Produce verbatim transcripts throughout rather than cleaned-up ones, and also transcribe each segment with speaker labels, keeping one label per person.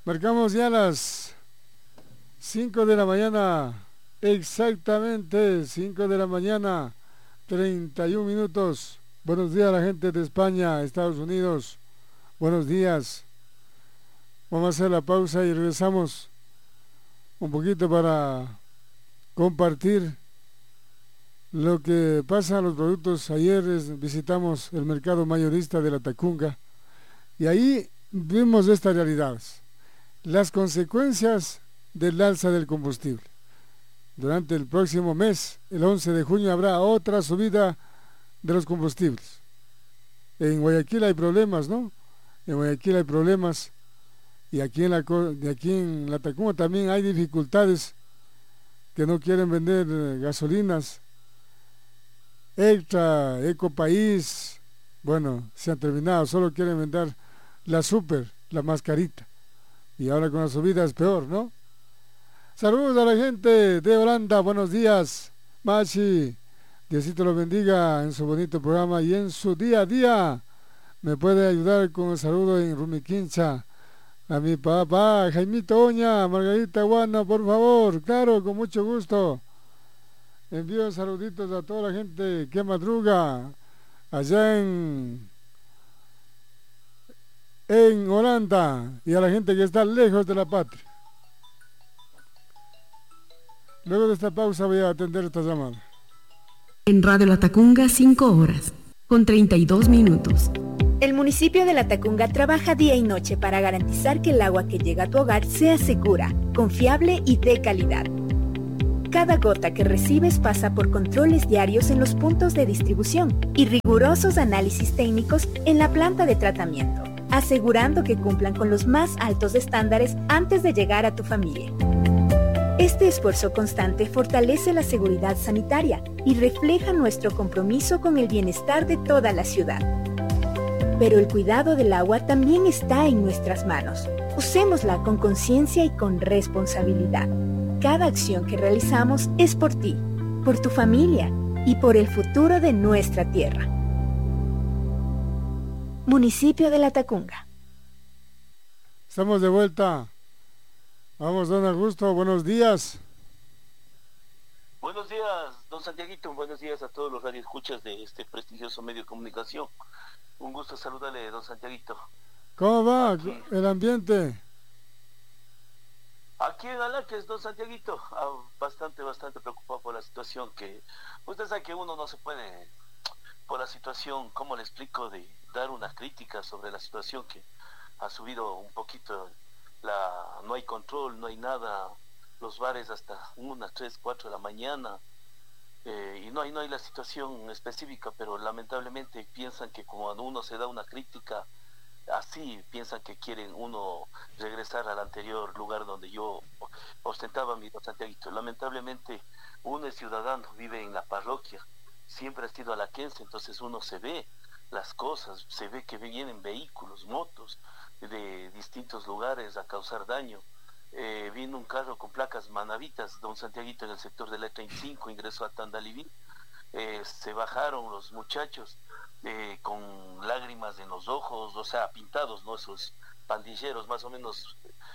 Speaker 1: Marcamos ya las cinco de la mañana, exactamente cinco de la mañana, treinta y un minutos. Buenos días a la gente de España, Estados Unidos. Buenos días. Vamos a hacer la pausa y regresamos un poquito para compartir lo que pasa a los productos. Ayer visitamos el mercado mayorista de la Tacunga y ahí vimos estas realidades. Las consecuencias del alza del combustible. Durante el próximo mes, el once de junio, habrá otra subida de los combustibles. En Guayaquil hay problemas, ¿no? En Guayaquil hay problemas y aquí en la, aquí en la Tacunga también hay dificultades que no quieren vender eh, gasolinas. Extra, Ecopaís, bueno, se han terminado, solo quieren vender la super, la mascarita. Y ahora con la subida es peor, ¿no? Saludos a la gente de Holanda, buenos días, Machi. Diosito los bendiga en su bonito programa y en su día a día. Me puede ayudar con el saludo en Rumiquincha. A mi papá, Jaimito Oña, Margarita Guana, por favor. Claro, con mucho gusto. Envío saluditos a toda la gente que madruga allá en... en Holanda y a la gente que está lejos de la patria. Luego de esta pausa voy a atender esta llamada.
Speaker 2: En Radio La Tacunga, cinco horas, con treinta y dos minutos.
Speaker 3: El municipio de La Tacunga trabaja día y noche para garantizar que el agua que llega a tu hogar sea segura, confiable y de calidad. Cada gota que recibes pasa por controles diarios en los puntos de distribución y rigurosos análisis técnicos en la planta de tratamiento, asegurando que cumplan con los más altos estándares antes de llegar a tu familia. Este esfuerzo constante fortalece la seguridad sanitaria y refleja nuestro compromiso con el bienestar de toda la ciudad. Pero el cuidado del agua también está en nuestras manos. Usémosla con conciencia y con responsabilidad. Cada acción que realizamos es por ti, por tu familia y por el futuro de nuestra tierra. Municipio de La Tacunga.
Speaker 1: Estamos de vuelta. Vamos, don Augusto, buenos días.
Speaker 4: Buenos días, don Santiaguito, buenos días a todos los radioescuchas de este prestigioso medio de comunicación. Un gusto saludarle, don Santiaguito.
Speaker 1: ¿Cómo va
Speaker 4: Aquí,
Speaker 1: el ambiente?
Speaker 4: Aquí en Alaques, don Santiaguito, ah, bastante, bastante preocupado por la situación que... Usted sabe que uno no se puede, por la situación, ¿cómo le explico?, de dar una crítica sobre la situación que ha subido un poquito... La, no hay control, no hay nada, los bares hasta una, tres, cuatro de la mañana, eh, y no hay, no hay la situación específica, pero lamentablemente piensan que cuando uno se da una crítica así, piensan que quieren uno regresar al anterior lugar donde yo ostentaba mi Santiaguito. Lamentablemente uno es ciudadano, vive en la parroquia, siempre ha sido alaquense, entonces uno se ve las cosas, se ve que vienen vehículos, motos de distintos lugares a causar daño. Eh, vino un carro con placas manavitas, don Santiaguito, en el sector de la treinta y cinco, ingresó a Tandaliví. Eh, se bajaron los muchachos eh, con lágrimas en los ojos, o sea, pintados, ¿no? Esos pandilleros, más o menos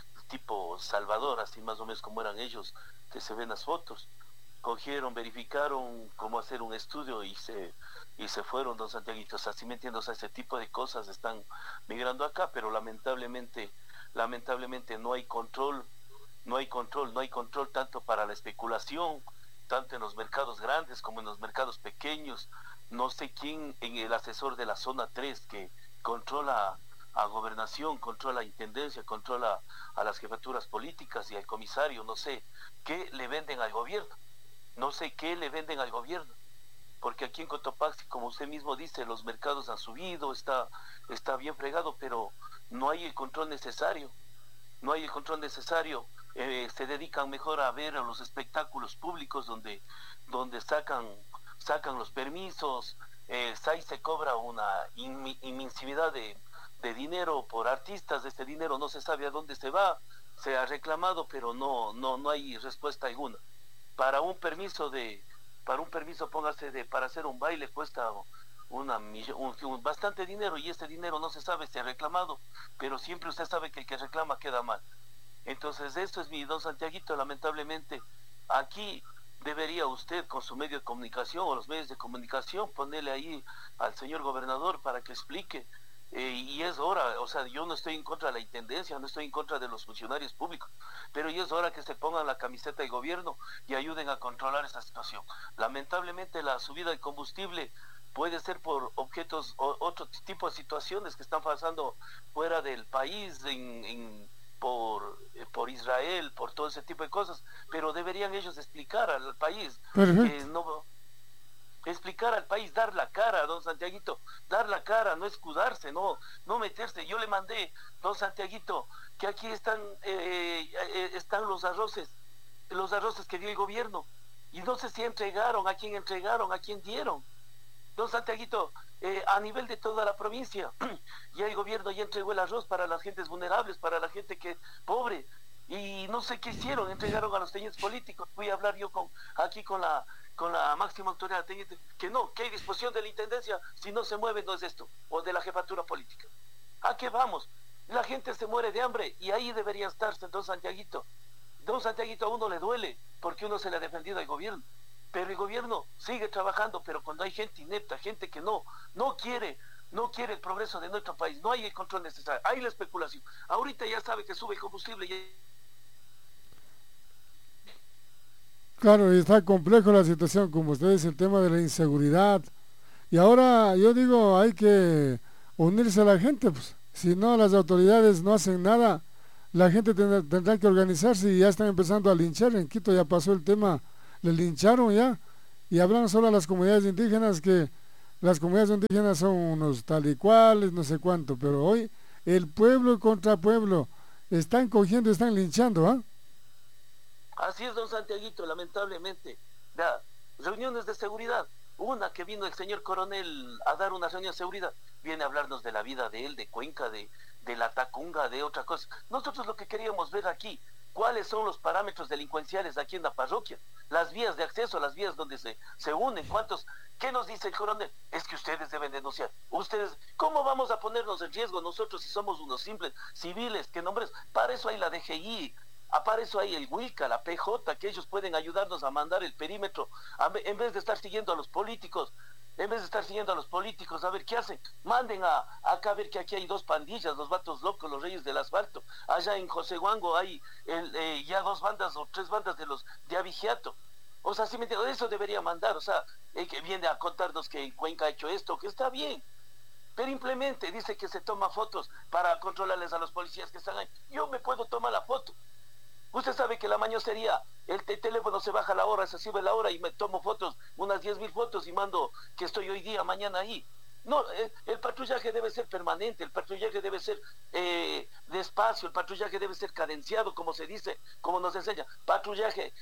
Speaker 4: tipo Salvador, así más o menos como eran ellos, que se ven las fotos. Cogieron, verificaron cómo hacer un estudio y se y se fueron, don Santiaguito. O sea, así me entiendo, o sea, ese tipo de cosas están migrando acá, pero lamentablemente, lamentablemente no hay control, no hay control, no hay control tanto para la especulación, tanto en los mercados grandes como en los mercados pequeños. No sé quién, en el asesor de la zona tres que controla a gobernación, controla a intendencia, controla a las jefaturas políticas y al comisario, no sé, ¿qué le venden al gobierno? No sé qué le venden al gobierno, porque aquí en Cotopaxi, como usted mismo dice, los mercados han subido, está, está bien fregado, pero no hay el control necesario, no hay el control necesario, eh, se dedican mejor a ver a los espectáculos públicos donde, donde sacan, sacan los permisos, eh, ahí se cobra una inmensidad de, de dinero por artistas, este dinero no se sabe a dónde se va, se ha reclamado, pero no, no, no hay respuesta alguna. Para un permiso de, para un permiso, póngase de, para hacer un baile cuesta una un, un, bastante dinero y ese dinero no se sabe si ha reclamado, pero siempre usted sabe que el que reclama queda mal. Entonces, esto es mi don Santiaguito, lamentablemente. Aquí debería usted, con su medio de comunicación o los medios de comunicación, ponerle ahí al señor gobernador para que explique. Eh, y es hora, o sea, yo no estoy en contra de la intendencia, no estoy en contra de los funcionarios públicos, pero ya es hora que se pongan la camiseta de gobierno y ayuden a controlar esta situación. Lamentablemente la subida de combustible puede ser por objetos o otro tipo de situaciones que están pasando fuera del país, en, en por, eh, por Israel, por todo ese tipo de cosas, pero deberían ellos explicar al país que no explicar al país, dar la cara, don Santiaguito, dar la cara, no escudarse, no, no meterse. Yo le mandé, don Santiaguito, que aquí están, eh, eh, están los arroces, los arroces que dio el gobierno, y no sé si entregaron, a quién entregaron, a quién dieron. Don Santiaguito, eh, a nivel de toda la provincia, ya el gobierno ya entregó el arroz para las gentes vulnerables, para la gente que pobre, y no sé qué hicieron, entregaron a los tenientes políticos. Fui a hablar yo con aquí con la con la máxima autoridad teniente, que no, que hay disposición de la intendencia, si no se mueve no es esto, o de la jefatura política. ¿A qué vamos? La gente se muere de hambre y ahí debería estarse don Santiaguito. Don Santiaguito, a uno le duele porque uno se le ha defendido al gobierno, pero el gobierno sigue trabajando, pero cuando hay gente inepta, gente que no, no quiere, no quiere el progreso de nuestro país, no hay el control necesario, hay la especulación. Ahorita ya sabe que sube el combustible y...
Speaker 1: Claro, y está complejo la situación, como usted dice, el tema de la inseguridad. Y ahora yo digo, hay que unirse a la gente, pues. Si no, las autoridades no hacen nada, la gente tendrá, tendrá que organizarse y ya están empezando a linchar. En Quito ya pasó el tema, le lincharon ya, y hablan solo a las comunidades indígenas, que las comunidades indígenas son unos tal y cuales, no sé cuánto, pero hoy el pueblo contra pueblo están cogiendo, están linchando, ¿ah? ¿eh?
Speaker 4: Así es, don Santiaguito, lamentablemente. Ya, reuniones de seguridad. Una que vino el señor coronel a dar una reunión de seguridad, viene a hablarnos de la vida de él, de Cuenca, de, de la Tacunga, de otra cosa. Nosotros lo que queríamos ver aquí, cuáles son los parámetros delincuenciales aquí en la parroquia, las vías de acceso, las vías donde se, se unen, cuántos, ¿qué nos dice el coronel? Es que ustedes deben denunciar. Ustedes, ¿cómo vamos a ponernos en riesgo nosotros si somos unos simples civiles? ¿Qué nombres? Para eso hay la D G I, para eso hay el Huilca, la P J, que ellos pueden ayudarnos a mandar el perímetro, a, en vez de estar siguiendo a los políticos, en vez de estar siguiendo a los políticos, a ver qué hacen, manden a, acá a ver que aquí hay dos pandillas, los vatos locos, los reyes del asfalto, allá en José Huango hay el, eh, ya dos bandas o tres bandas de los de Abigiato, o sea, sí me entiendo, eso debería mandar, o sea, eh, que viene a contarnos que en Cuenca ha hecho esto, que está bien, pero implemente, dice que se toma fotos para controlarles a los policías que están ahí, yo me puedo tomar la foto. Usted sabe que la mañosería, el, el teléfono se baja la hora, se sube la hora y me tomo fotos, unas diez mil fotos y mando que estoy hoy día, mañana ahí. No, eh, el patrullaje debe ser permanente, el patrullaje debe ser eh, despacio, el patrullaje debe ser cadenciado, como se dice, como nos enseña. Patrullaje.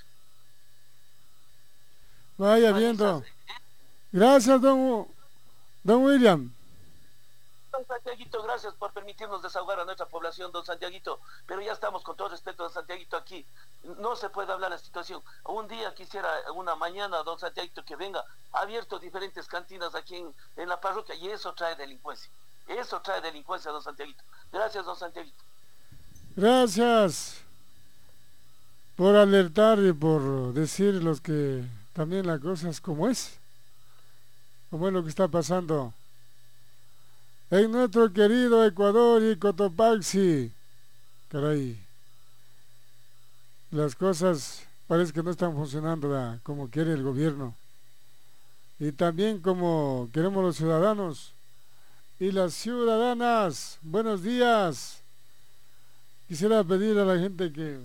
Speaker 1: Vaya viendo. Gracias, don, don William.
Speaker 4: Don Santiaguito, gracias por permitirnos desahogar a nuestra población, don Santiaguito, pero ya estamos con todo respeto, don Santiaguito, aquí no se puede hablar de la situación. Un día quisiera, una mañana, don Santiaguito, que venga, ha abierto diferentes cantinas aquí en, en la parroquia, y eso trae delincuencia, eso trae delincuencia, don Santiaguito. Gracias, don Santiaguito.
Speaker 1: Gracias por alertar y por decir los que también la cosa es como es, como es lo que está pasando en nuestro querido Ecuador y Cotopaxi. Caray, las cosas parece que no están funcionando, ¿verdad?, como quiere el gobierno y también como queremos los ciudadanos y las ciudadanas. Buenos días. Quisiera pedir a la gente que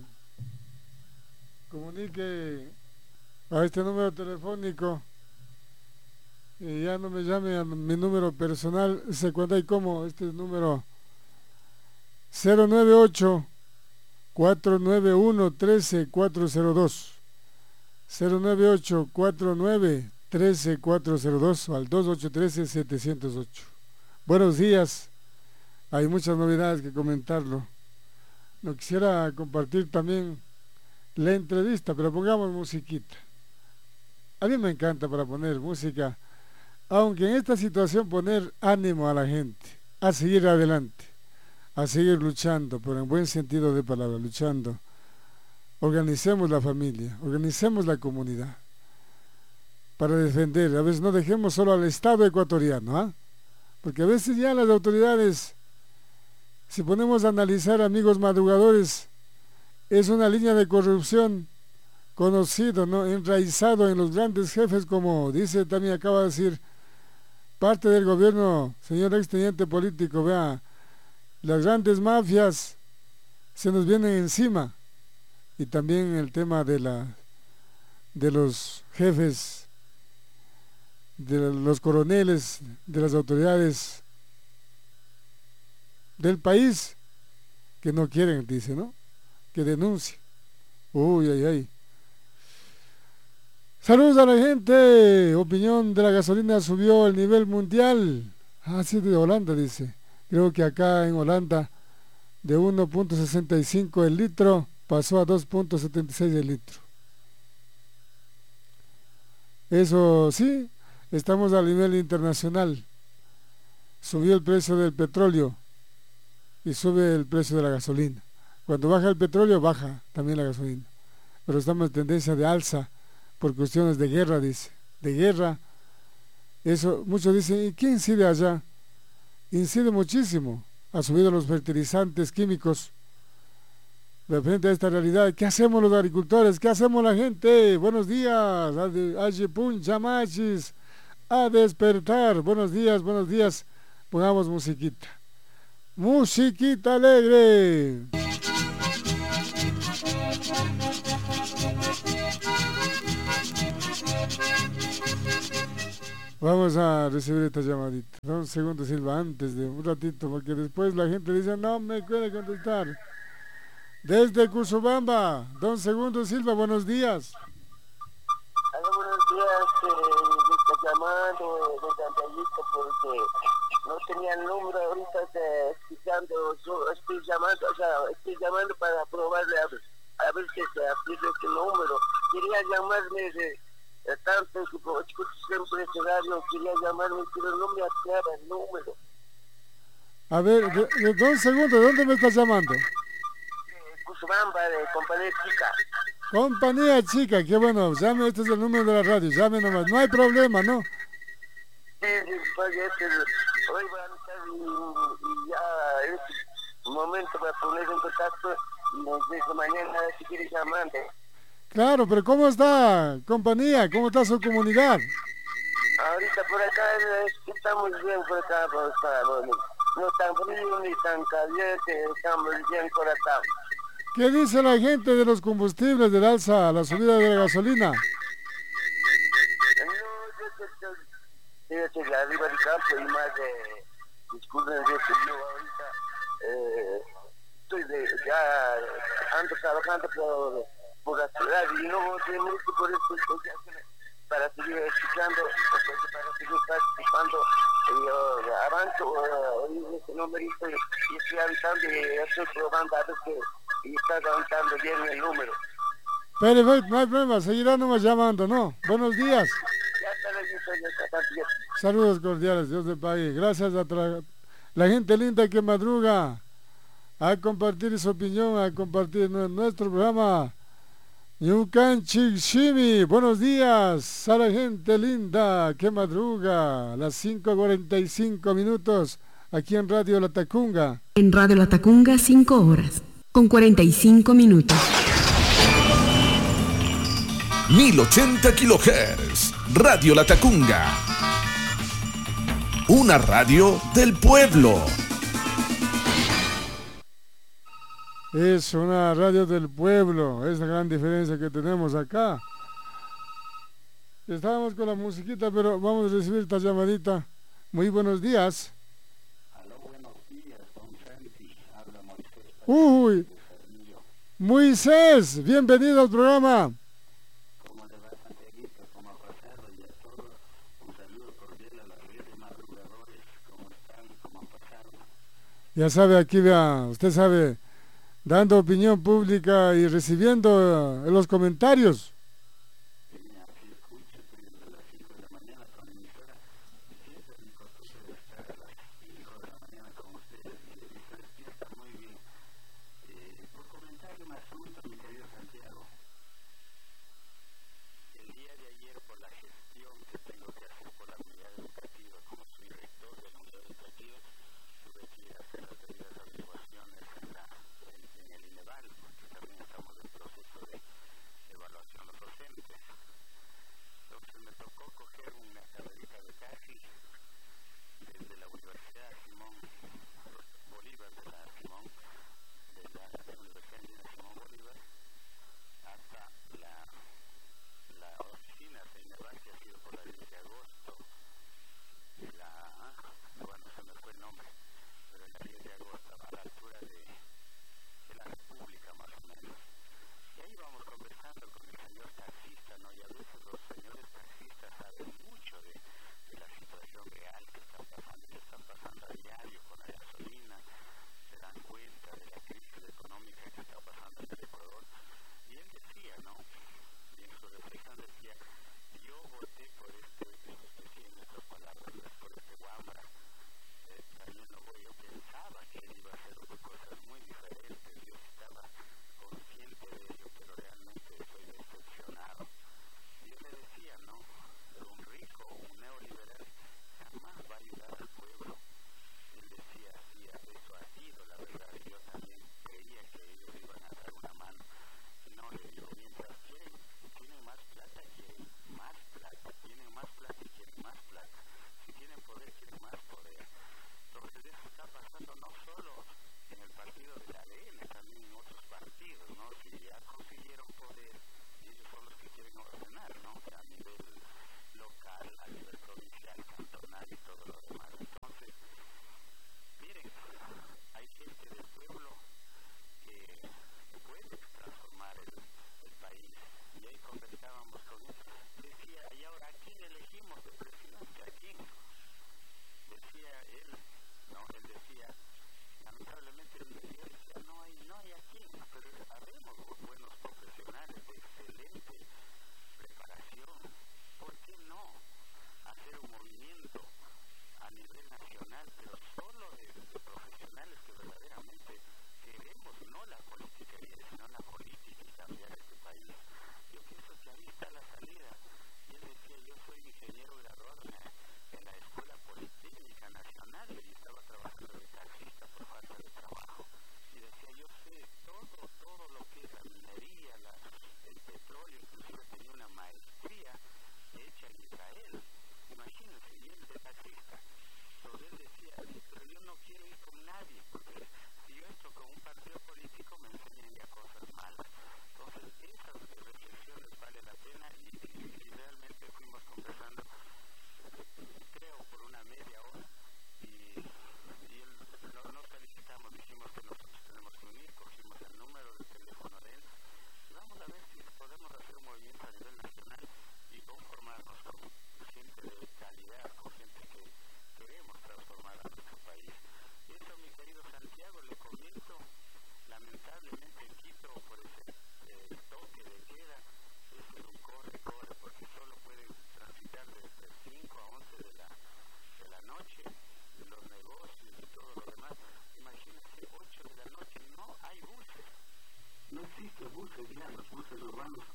Speaker 1: comunique a este número telefónico y ya no me llame a mi número personal, se cuenta y como este número cero nueve ocho, cuatro nueve uno, uno tres cuatro cero dos, cero nueve ocho, cuatro nueve, uno tres cuatro cero dos o al dos ocho uno tres, siete cero ocho. Buenos días, hay muchas novedades que comentarlo. No quisiera compartir también la entrevista, pero pongamos musiquita. A mí me encanta para poner música, aunque en esta situación poner ánimo a la gente, a seguir adelante, a seguir luchando, pero en buen sentido de palabra, luchando. Organicemos la familia, organicemos la comunidad para defender. A veces no dejemos solo al Estado ecuatoriano, ¿ah? Porque a veces ya las autoridades, si ponemos a analizar, amigos madrugadores, es una línea de corrupción conocido, ¿no? Enraizado en los grandes jefes, como dice, también acaba de decir parte del gobierno, señor exteniente político. Vea, las grandes mafias se nos vienen encima, y también el tema de la de los jefes, de los coroneles, de las autoridades del país, que no quieren, dice, ¿no? Que denuncien. Uy, ay, ay. Saludos a la gente. Opinión de la gasolina subió el nivel mundial. Ah, sí, de Holanda, dice. Creo que acá en Holanda de uno punto sesenta y cinco el litro pasó a dos punto setenta y seis el litro. Eso sí, estamos a nivel internacional. Subió el precio del petróleo y sube el precio de la gasolina. Cuando baja el petróleo, baja también la gasolina. Pero estamos en tendencia de alza por cuestiones de guerra, dice. De guerra. Eso, muchos dicen, ¿y qué incide allá? Incide muchísimo. Ha subido los fertilizantes químicos. De frente a esta realidad, ¿qué hacemos los agricultores? ¿Qué hacemos la gente? Buenos días. Ajipun chamachis. A despertar. Buenos días, buenos días. Pongamos musiquita. Musiquita alegre. Vamos a recibir esta llamadita. Un segundo, Silva, antes de un ratito, porque después la gente dice, no me puede contestar. Desde Cusubamba, don Segundo Silva, buenos días.
Speaker 5: Hola, buenos días, eh, me está llamando de Santallito porque no tenía el número, ahorita eh, escuchando, yo estoy llamando, o sea, estoy llamando para probarle a ver, a ver si se aplica este número. Quería llamarme de, de tanto que escucho siempre ese radio, quería llamarme, pero no me aclara el número.
Speaker 1: A ver, de, de, don Segundo, ¿de dónde me estás llamando?
Speaker 5: Cusubamba, de Compañía Chica.
Speaker 1: Compañía Chica, qué bueno, llame, este es el número de la radio, llame nomás, no hay problema, ¿no?
Speaker 5: Sí, sí, pues este, hoy va a estar y, y ya es un momento para poner en contacto y desde mañana si quiere llamarte.
Speaker 1: Claro, pero ¿cómo está, compañía? ¿Cómo está su comunidad?
Speaker 5: Ahorita por acá estamos bien por acá, por acá, no, no tan frío ni tan caliente, estamos bien por acá.
Speaker 1: ¿Qué dice la gente de los combustibles, del alza, la subida de la gasolina?
Speaker 5: No, yo estoy de arriba del campo y más de, disculpen, yo ahorita eh, estoy de, ya ando trabajando por, por la ciudad y no tengo mucho por esto, para seguir escuchando, para seguir participando. Yo avanzo, oí este numerito y estoy avanzando y estoy probando a ver que y está avanzando bien el número.
Speaker 1: Perfecto, no hay problema, seguirá nomás llamando, ¿no? Buenos días.
Speaker 5: Ya está listo, ya está bien.
Speaker 1: Saludos cordiales, Dios te pague. Gracias a la gente linda que madruga a compartir su opinión, a compartir nuestro programa. Yucan Chiximi, buenos días a la gente linda que madruga a las cinco cuarenta y cinco minutos aquí en Radio La Tacunga.
Speaker 2: En Radio La Tacunga, cinco horas con cuarenta y cinco minutos.
Speaker 6: mil ochenta kilohertz, Radio La Tacunga. Una radio del pueblo.
Speaker 1: Es una radio del pueblo, es la gran diferencia que tenemos acá. Estábamos con la musiquita, pero vamos a recibir esta llamadita. Muy buenos días.
Speaker 7: Aló, buenos días, don Santi. Habla Moisés.
Speaker 1: Uy, Moisés, bienvenido al programa.
Speaker 7: ¿Cómo le va, Santiaguito? ¿Cómo ha pasado? Y a todos, un saludo cordial a la red de madrugadores. ¿Cómo están? ¿Cómo han pasado?
Speaker 1: Ya sabe, aquí vea, usted sabe, dando opinión pública y recibiendo eh, los comentarios.
Speaker 7: Sí, aquí escucho, estoy desde las cinco de la mañana con mi emisora. Y siempre mi costumbre de estar a las cinco de la mañana con ustedes. Y he visto despierta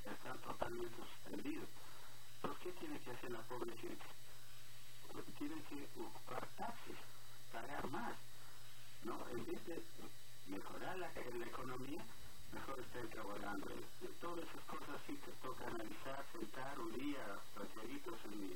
Speaker 7: están totalmente suspendidos. Entonces, ¿qué tiene que hacer la pobre gente? Pues tiene que ocupar taxis, pagar más, ¿no? En vez de mejorar la, la economía, mejor estar trabajando. De todas esas cosas sí que toca analizar, sentar un día, Santiaguitos en mi,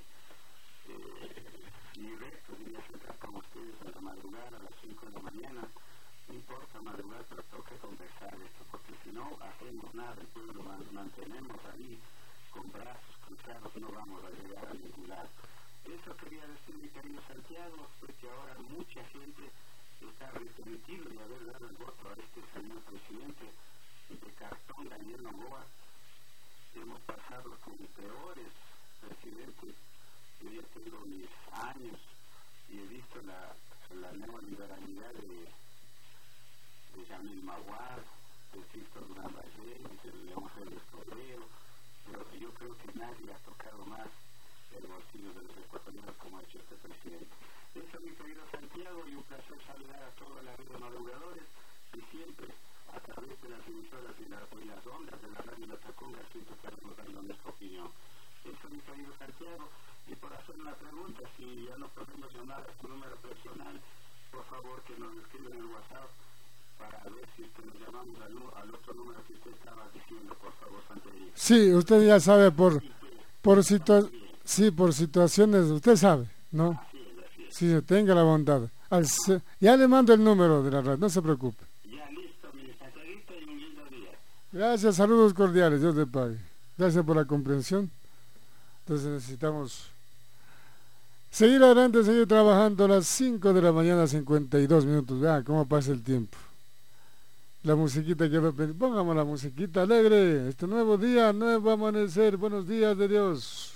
Speaker 7: eh, mi recto, día sentar con ustedes a la madrugada, a las cinco de la mañana. No importa madrugar, pero toca conversar esto, porque si no hacemos nada, el pueblo nos mantenemos ahí con brazos cruzados, no vamos a llegar a ningún lado. Eso quería decir, mi querido Santiago, pues que ahora mucha gente está arrepentido de haber dado el voto a este señor presidente de cartón, Daniel Noboa. Hemos pasado con peores presidentes. Yo ya tengo mis años y he visto la, la neoliberalidad de de Jamil Maguad, de Sisto Durán Valle, de León Félix Cordero, pero yo creo que nadie ha tocado más el bolsillo de los ecuatorianos como ha hecho este presidente. Eso, mi querido Santiago, y un placer saludar a toda la red de madrugadores y siempre a través de las emisoras y, la, y las ondas de la radio La Tacunga siempre estaremos dando nuestra opinión. Eso, mi querido Santiago, y por hacer una pregunta, si ya no podemos llamar a su número personal, por favor que nos escriban en el WhatsApp para ver si usted nos llamamos al, al otro número que usted estaba diciendo, por favor, Santiago.
Speaker 1: Sí, usted ya sabe por por situa sí, por situaciones, usted sabe, ¿no?
Speaker 7: Así es, así es.
Speaker 1: Sí, tenga la bondad. Al, ya le mando el número de la red, no se preocupe.
Speaker 7: Ya listo, mi Santiaguito, y un lindo día.
Speaker 1: Gracias, saludos cordiales, Dios le pague. Gracias por la comprensión. Entonces necesitamos seguir adelante, seguir trabajando a las cinco de la mañana, cincuenta y dos minutos. Vean cómo pasa el tiempo. La musiquita quedó pendiente. Pongamos la musiquita alegre. Este nuevo día, nuevo amanecer. Buenos días de Dios.